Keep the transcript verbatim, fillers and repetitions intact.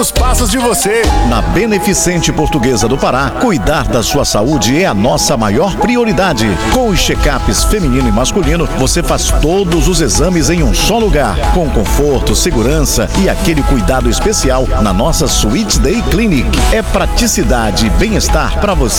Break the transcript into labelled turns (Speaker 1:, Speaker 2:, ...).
Speaker 1: Os passos de você.
Speaker 2: Na Beneficente Portuguesa do Pará, cuidar da sua saúde é a nossa maior prioridade. Com os check-ups feminino e masculino, você faz todos os exames em um só lugar, com conforto, segurança e aquele cuidado especial na nossa Suite Day Clinic. É praticidade e bem-estar para você